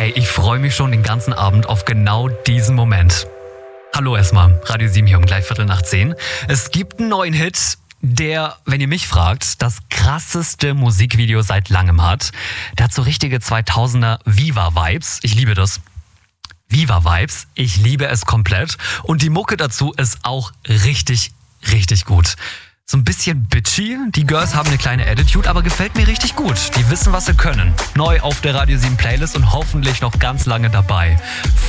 Ey, ich freue mich schon den ganzen Abend auf genau diesen Moment. Hallo erstmal, Radio 7 hier um gleich 10:15. Es gibt einen neuen Hit, der, wenn ihr mich fragt, das krasseste Musikvideo seit langem hat. Der hat so richtige 2000er Viva-Vibes. Ich liebe das. Viva-Vibes, ich liebe es komplett. Und die Mucke dazu ist auch richtig, richtig gut. So ein bisschen bitchy. Die Girls haben eine kleine Attitude, aber gefällt mir richtig gut. Die wissen, was sie können. Neu auf der Radio 7 Playlist und hoffentlich noch ganz lange dabei.